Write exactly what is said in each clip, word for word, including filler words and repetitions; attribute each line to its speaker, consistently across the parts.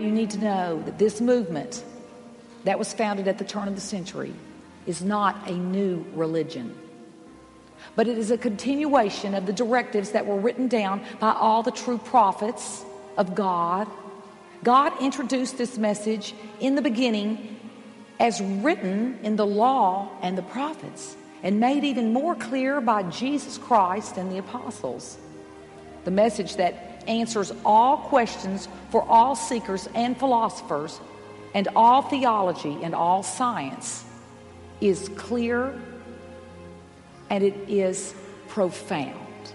Speaker 1: you need to know that this movement that was founded at the turn of the century is not a new religion, but it is a continuation of the directives that were written down by all the true prophets of God. God introduced this message in the beginning as written in the law and the prophets, and made even more clear by Jesus Christ and the apostles. The message that answers all questions for all seekers and philosophers and all theology and all science is clear, and it is profound.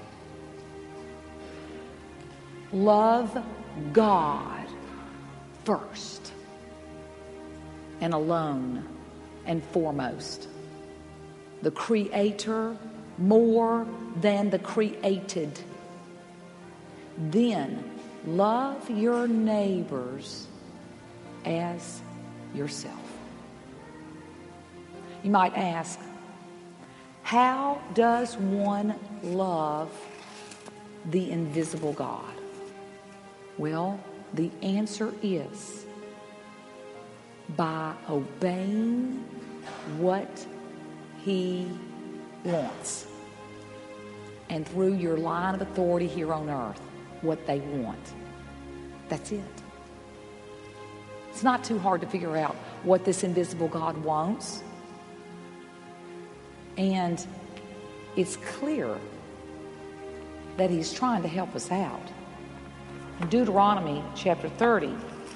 Speaker 1: Love God first and alone and foremost. The Creator more than the created. Then love your neighbors as yourself. You might ask, how does one love the invisible God? Well, the answer is by obeying what He wants. And through your line of authority here on earth, what they want. That's it. It's not too hard to figure out what this invisible God wants. And it's clear that He's trying to help us out. In Deuteronomy chapter thirty,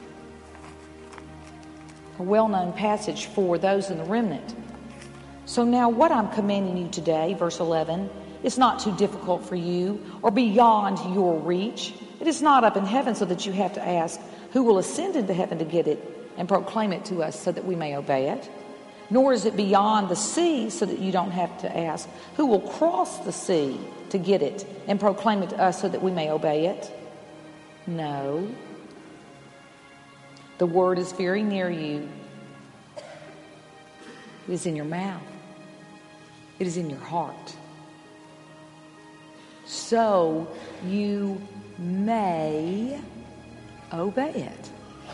Speaker 1: a well-known passage for those in the remnant. So now what I'm commanding you today, verse eleven, is not too difficult for you or beyond your reach. It is not up in heaven so that you have to ask, who will ascend into heaven to get it and proclaim it to us so that we may obey it? Nor is it beyond the sea so that you don't have to ask, who will cross the sea to get it and proclaim it to us so that we may obey it? No. The word is very near you. It is in your mouth. It is in your heart. So you may obey it.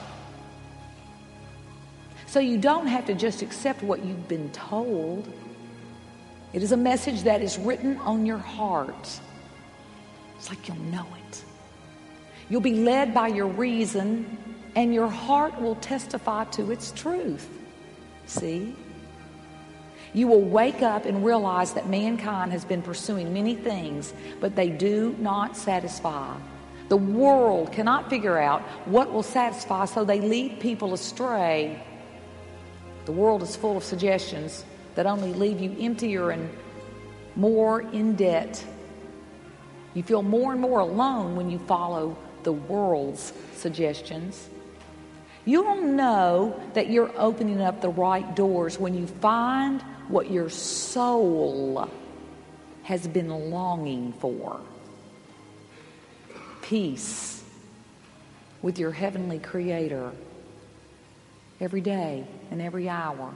Speaker 1: So you don't have to just accept what you've been told. It is a message that is written on your heart. It's like you'll know it. You'll be led by your reason, and your heart will testify to its truth. See? You will wake up and realize that mankind has been pursuing many things, but they do not satisfy. The world cannot figure out what will satisfy, so they lead people astray. The world is full of suggestions that only leave you emptier and more in debt. You feel more and more alone when you follow the world's suggestions. You'll know that you're opening up the right doors when you find what your soul has been longing for. Peace with your heavenly Creator every day and every hour.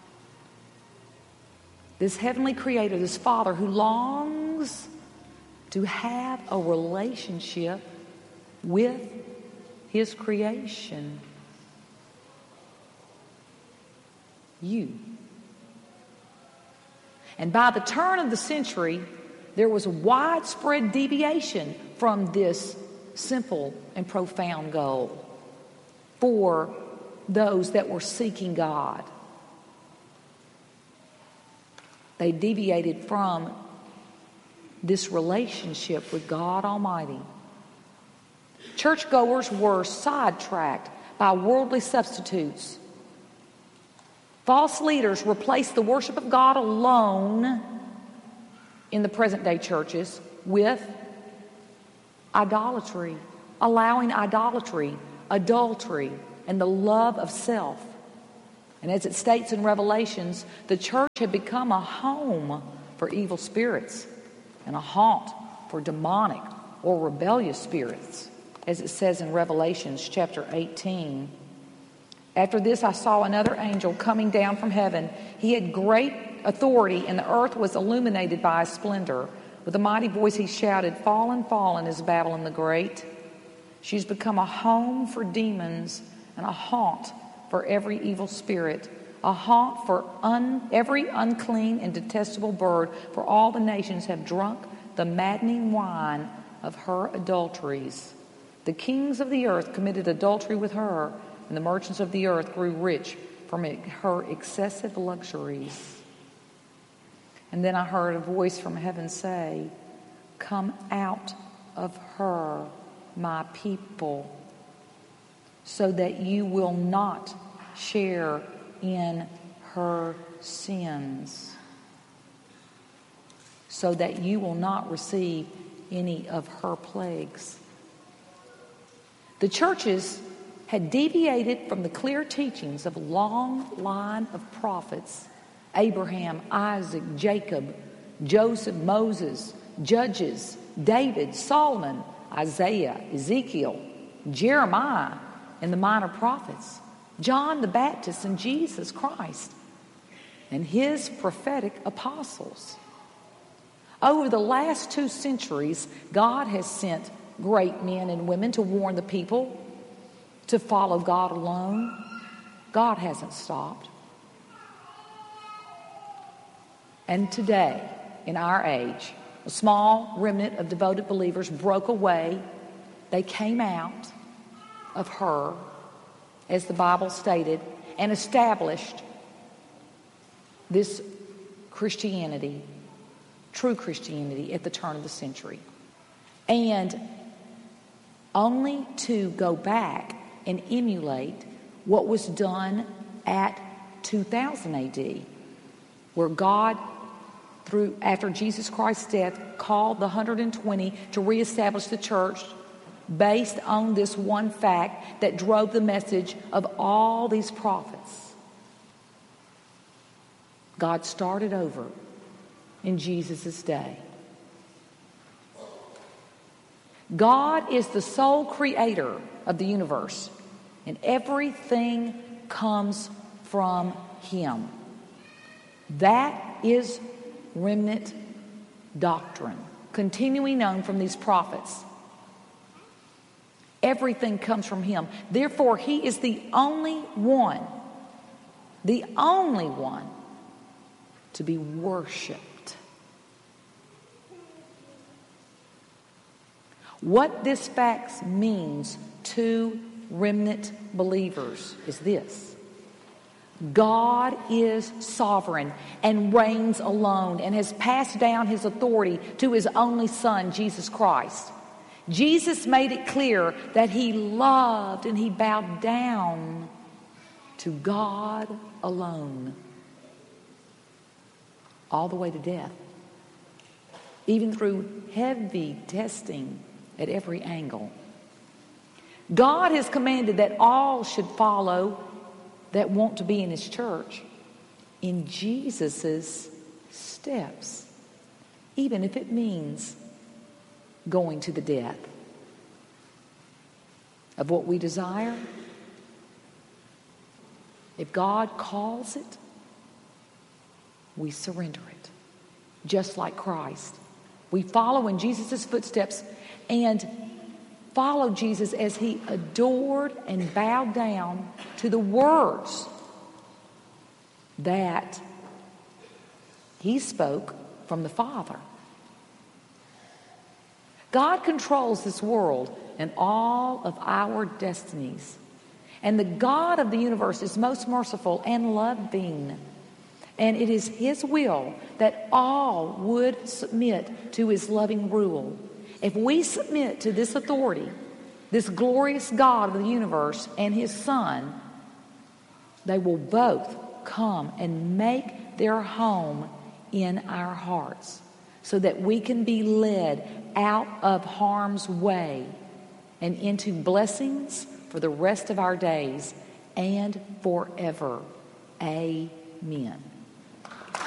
Speaker 1: This heavenly Creator, this Father who longs to have a relationship with His creation. You. And by the turn of the century, there was a widespread deviation from this simple and profound goal for those that were seeking God. They deviated from this relationship with God Almighty. Churchgoers were sidetracked by worldly substitutes. False leaders replaced the worship of God alone in the present-day churches with idolatry, allowing idolatry, adultery, and the love of self. And as it states in Revelations, the church had become a home for evil spirits and a haunt for demonic or rebellious spirits, as it says in Revelations chapter eighteen. After this, I saw another angel coming down from heaven. He had great authority, and the earth was illuminated by his splendor. With a mighty voice he shouted, "Fallen, fallen is Babylon the Great. She's become a home for demons and a haunt for every evil spirit, a haunt for un, every unclean and detestable bird, for all the nations have drunk the maddening wine of her adulteries. The kings of the earth committed adultery with her, and the merchants of the earth grew rich from her excessive luxuries. And then I heard a voice from heaven say, "Come out of her, my people, so that you will not share in her sins, so that you will not receive any of her plagues." The churches had deviated from the clear teachings of a long line of prophets: Abraham, Isaac, Jacob, Joseph, Moses, Judges, David, Solomon, Isaiah, Ezekiel, Jeremiah, and the minor prophets, John the Baptist, and Jesus Christ, and his prophetic apostles. Over the last two centuries, God has sent great men and women to warn the people to follow God alone. God hasn't stopped. And today, in our age, a small remnant of devoted believers broke away. They came out of her, as the Bible stated, and established this Christianity, true Christianity, at the turn of the century. And only to go back and emulate what was done at two thousand A D, where God, through after Jesus Christ's death, called the one hundred twenty to reestablish the church based on this one fact that drove the message of all these prophets. God started over in Jesus' day. God is the sole creator of the universe, and everything comes from Him. That is remnant doctrine, continuing on from these prophets. Everything comes from Him. Therefore, He is the only one, the only one to be worshiped. What this fact means to remnant believers is this: God is sovereign and reigns alone and has passed down His authority to His only Son, Jesus Christ. Jesus made it clear that He loved and He bowed down to God alone, all the way to death, even through heavy testing at every angle. God has commanded that all should follow that want to be in His church in Jesus' steps, even if it means going to the death of what we desire. If God calls it, we surrender it, just like Christ. We follow in Jesus' footsteps and follow Jesus as He adored and bowed down to the words that He spoke from the Father. God controls this world and all of our destinies. And the God of the universe is most merciful and loving. And it is His will that all would submit to His loving rule. If we submit to this authority, this glorious God of the universe and His Son, they will both come and make their home in our hearts, so that we can be led out of harm's way and into blessings for the rest of our days and forever. Amen.